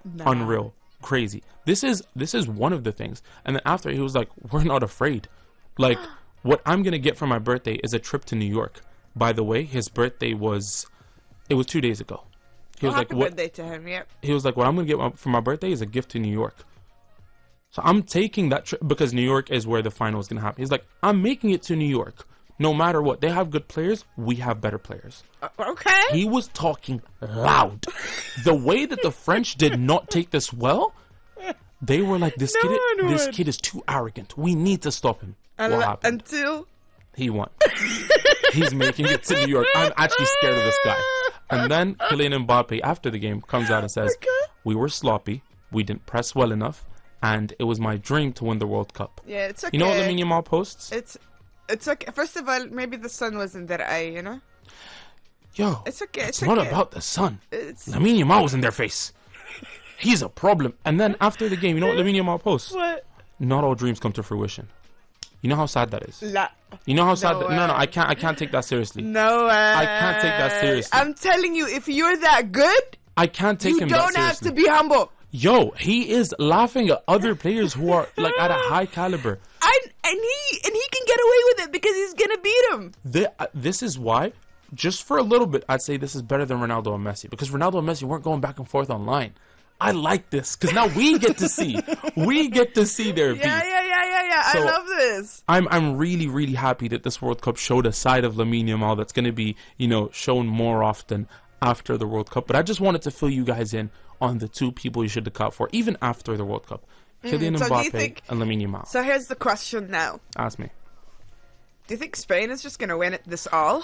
Nah. Unreal. Crazy. This is one of the things. And then after, he was like, we're not afraid. Like, what I'm going to get for my birthday is a trip to New York. By the way, his birthday was 2 days ago. He was like, happy birthday to him, yep. He was like, what I'm going to get for my birthday is a gift to New York. So I'm taking that trip because New York is where the final is going to happen. He's like, I'm making it to New York. No matter what. They have good players. We have better players. Okay. He was talking loud. The way that the French did not take this well, they were like, this kid is too arrogant. We need to stop him. What happened? Until he won. He's making it to New York. I'm actually scared of this guy. And then Kylian Mbappe, after the game, comes out and says, we were sloppy. We didn't press well enough. And it was my dream to win the World Cup. Yeah, it's okay. You know what Lamine Yamal posts? It's okay. First of all, maybe the sun was in their eye, you know? Yo, it's okay. It's not about the sun. Lamine Yamal was in their face. He's a problem. And then after the game, you know what Lamine Yamal posts? What? Not all dreams come to fruition. You know how sad that is? You know how sad No, I can't take that seriously. No, I can't take that seriously. I'm telling you, if you're that good, I can't take him that seriously. You don't have to be humble. Yo, he is laughing at other players who are like at a high caliber. And he can get away with it because he's gonna beat him. This is why, just for a little bit, I'd say this is better than Ronaldo and Messi, because Ronaldo and Messi weren't going back and forth online. I like this because now we get to see their beef. Yeah. So I love this. I'm really, really happy that this World Cup showed a side of Lamine Yamal that's going to be, shown more often after the World Cup. But I just wanted to fill you guys in on the two people you should look out for, even after the World Cup. Kylian Mbappe and Lamine Yamal. So here's the question now. Ask me. Do you think Spain is just going to win it this all?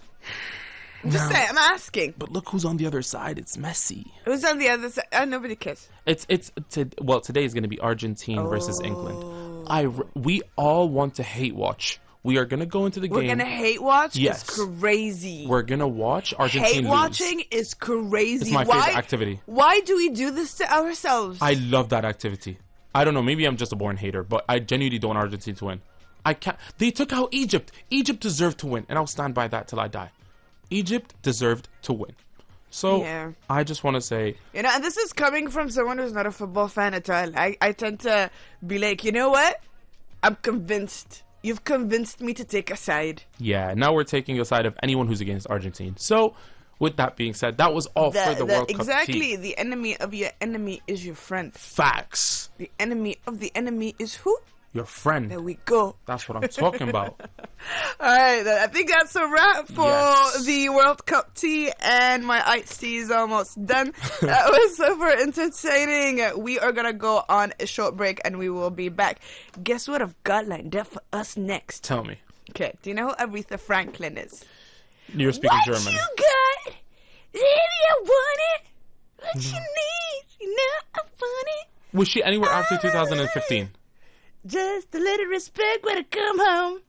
I'm just saying, I'm asking. But look who's on the other side. It's Messi. Who's on the other side? Nobody cares. Today is going to be Argentina versus England. We all want to hate watch. We are going to go into the game. We're going to hate watch? Yes. It's crazy. We're going to watch Argentina hate watching is crazy. It's my favorite activity. Why do we do this to ourselves? I love that activity. I don't know. Maybe I'm just a born hater, but I genuinely don't want Argentina to win. I can't. They took out Egypt. Egypt deserved to win, and I'll stand by that till I die. Egypt deserved to win. So, I just want to say... and this is coming from someone who's not a football fan at all. I tend to be like, you know what? I'm convinced. You've convinced me to take a side. Yeah, now we're taking a side of anyone who's against Argentina. So, with that being said, that was all for the World Cup. Exactly. The enemy of your enemy is your friend. Facts. The enemy of the enemy is who? Your friend. There we go. That's what I'm talking about. Alright, I think that's a wrap for the World Cup tea, and my iced tea is almost done. That was super entertaining. We are gonna go on a short break and we will be back. Guess what I've got lined up for us next? Tell me. Okay, do you know who Aretha Franklin is? You're speaking German. What you got? If you want it, what you need, I want it. Was she anywhere after 2015? Just a little respect when I come home.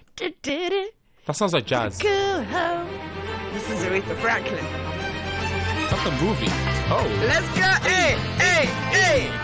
That sounds like jazz. Go home. This is Aretha Franklin. That's a movie. Oh. Let's go. Hey.